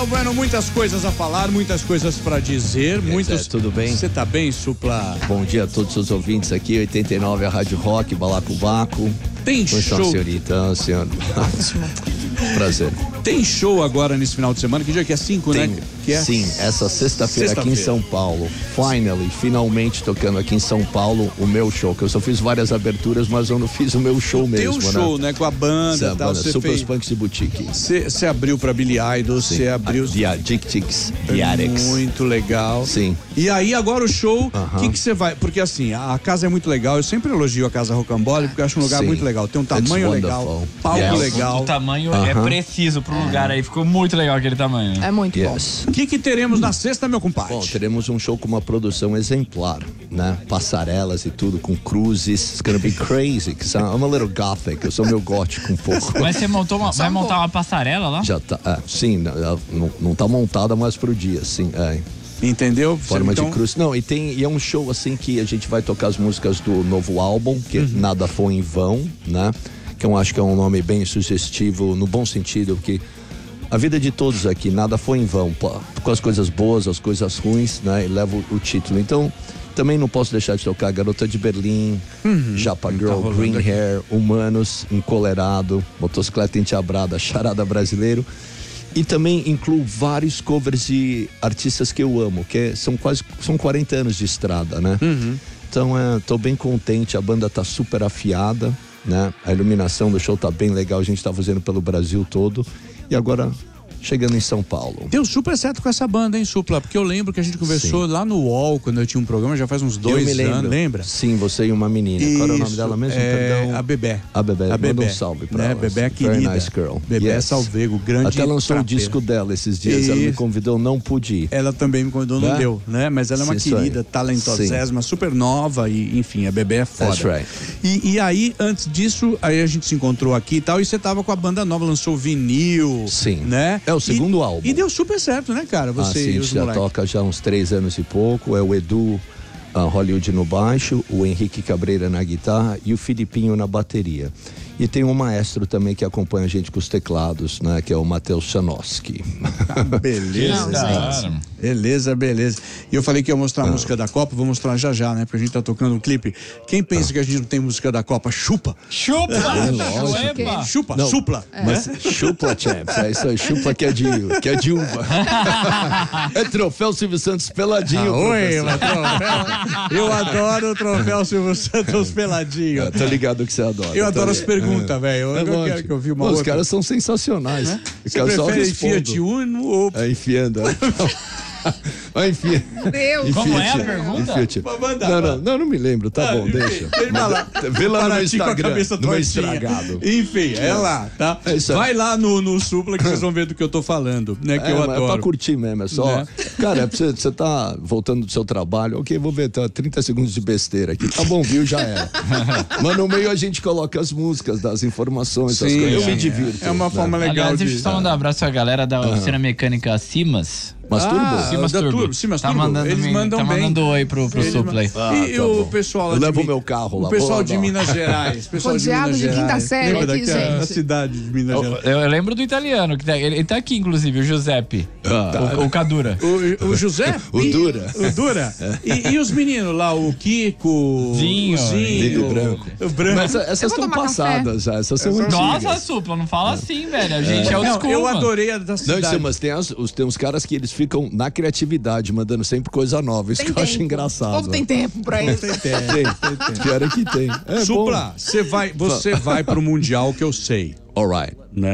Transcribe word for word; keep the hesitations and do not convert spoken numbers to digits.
Bueno, muitas coisas a falar, muitas coisas para dizer, é, muitos... Zé, tudo bem? Você tá bem, Supla? Bom dia a todos os ouvintes aqui, oitenta e nove, a Rádio Rock, Balacobaco. Tem Como show... estão, senhorita, senhor? Prazer. Tem show agora nesse final de semana, que dia que é cinco, Tem, né? Que é... Sim, essa sexta-feira Sexta aqui em feira. São Paulo. Finally, finalmente tocando aqui em São Paulo o meu show, que eu só fiz várias aberturas, mas eu não fiz o meu show o mesmo, teu show, né? Com a banda e tal. Você Super fez... Punks de Boutique. Você abriu pra Billy Idol, você abriu... The Addictics, The Addicts. Muito legal. Sim. E aí, agora o show, o Uh-huh. que que você vai... Porque assim, a casa é muito legal, eu sempre elogio a Casa Rocambole, porque eu acho um lugar Sim. muito legal. Tem um tamanho It's legal, wonderful. palco Yes. legal. O tamanho Aham. é preciso pro lugar aí, ficou muito legal aquele tamanho. É muito Yes. O que que teremos na sexta, meu compadre? Bom, teremos um show com uma produção exemplar, né? Passarelas e tudo, com cruzes. It's gonna be crazy, because I'm a little gothic. Eu sou meio gótico um pouco. Mas você montou uma, vai um montar pouco. uma passarela lá? Já tá, é, sim, não, ela não, não tá montada, mas pro dia, sim, é. Entendeu? Forma Então, de cruz. Não, e tem, e é um show assim que a gente vai tocar as músicas do novo álbum, que Uhum. Nada Foi em Vão, né? Que eu acho que é um nome bem sugestivo, no bom sentido, porque a vida de todos aqui, nada foi em vão, pô, com as coisas boas, as coisas ruins, né? E leva o, o título. Então, também não posso deixar de tocar Garota de Berlim, Japa Girl, rolando Green aqui. Hair, Humanos, Encolerado, Motocicleta Enteabrada, Charada Brasileiro. E também incluo vários covers de artistas que eu amo, que são quase são quarenta anos de estrada, né? Então, é, tô bem contente, a banda tá super afiada, né? A iluminação do show tá bem legal, a gente tá fazendo pelo Brasil todo. E agora, chegando em São Paulo. deu super certo com essa banda, hein, Supla? Porque eu lembro que a gente conversou Sim. lá no U O L, quando eu tinha um programa, já faz uns dois eu me lembro. anos, lembra? Sim, você e uma menina. Qual era o nome Isso, dela mesmo? é, Perdão. a Bebé. A Bebé. A Manda Bebé. um salve pra né? ela. Bebé é Very querida. nice girl. Bebé Yes. Salvego, grande Até lançou o trapeira. disco dela esses dias. Ela me Isso. convidou, não pude ir. Ela também me convidou, não Né? deu, né? Mas ela é uma Sim, isso aí. querida, talentosésima, super nova e, enfim, a Bebé é foda. That's right. E, e aí, antes disso, aí a gente se encontrou aqui e tal, e você tava com a banda nova, lançou vinil. Sim. Né? É o segundo E- álbum. E deu super certo, né, cara? Você Ah, sim, e a os gente já moleques. toca já há uns três anos e pouco. É o Edu ah, Hollywood no baixo, o Henrique Cabreira na guitarra e o Filipinho na bateria. E tem um maestro também que acompanha a gente com os teclados, né? Que é o Matheus Sanoski. Beleza. Não, Da gente. hora. Beleza, beleza. E eu falei que ia mostrar Ah. a música da Copa, vou mostrar já já, né? Porque a gente tá tocando um clipe. Quem pensa que a gente não tem música da Copa, chupa. Chupa! lógico. Chupa! Chupa, Não, supla. Mas chupla, champs. É isso aí, chupla que é de, que é de uva. É troféu Silvio Santos peladinho. Oi, professor. mas troféu. Eu adoro o troféu Silvio Santos peladinho. É, tô ligado que você adora. Eu adoro Tá as li- perguntas, velho. Eu, É eu quero lógico. que eu vi uma Pô, os outra. caras são sensacionais. Você Eu só prefere respondo. Fiat Uno ou... É, enfiando. Vai enfiando. Deus. Como é a Fiat, pergunta? Fiat. Vai mandar, Não, vai. não, não, não me lembro. Tá bom, deixa. Ele vai lá. Vê lá no meu Paraty com a Instagram. cabeça No meu tortinha. estragado. Enfim, é lá, tá? É isso aí. Vai lá no, no Supla que vocês vão ver do que eu tô falando, né? Que É, eu mas é pra adoro. curtir mesmo, é só. Né? Cara, é pra você, você tá voltando do seu trabalho, ok, vou ver, tá trinta segundos de besteira aqui. Tá bom, viu? Já era. Mas no meio a gente coloca as músicas, das informações, as Sim, coisas. Eu me é. divirto. É uma né? forma legal Aliás, de... deixa eu só mandar um abraço pra galera da oficina mecânica Simas. Mas tudo Ah, bom. Simas da Turbo. Turbo, Simas Tá Turbo. mandando, Eles me- mandam tá bem. mandando oi pro, pro Eles Supla aí. mandam- Ah, e tá o bom. pessoal lá Eu de levo Mi- o meu carro lá, O pessoal vou de lá. Minas Gerais. Pessoal de Rodeado Minas de quinta Gerais. série Lembra aqui, daquela gente. cidade de Minas Eu, Gerais? eu lembro do italiano, que tá, ele, ele tá aqui, inclusive, o Giuseppe. Ah. O, o Cadura. O, o José? O Dura. O Dura. E, e os meninos lá, o Kiko, Zinho. o Zinho, Zinho branco. o branco. Mas essa- essas Eu vou estão tomar passadas já, essas são antigas. Nossa, Supla, não fala assim, velho. A gente é, o Não, school, eu mano. adorei a da Não, cidade. isso, mas tem, as- os, tem uns caras que eles ficam na criatividade, mandando sempre coisa nova. Isso Tem que eu acho tempo. engraçado. O povo tem tempo pra isso. Tem, tem. Pior é que tem. É Supla, você vai, você vai pro Mundial que eu sei. bom. All right. Né?